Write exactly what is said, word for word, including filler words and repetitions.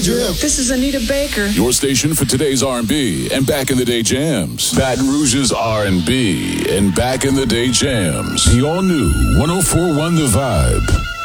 Jam. This is Anita Baker. Your station for today's R and B and back in the day jams. Baton Rouge's R and B and back in the day jams. The all new one oh four point one The Vibe.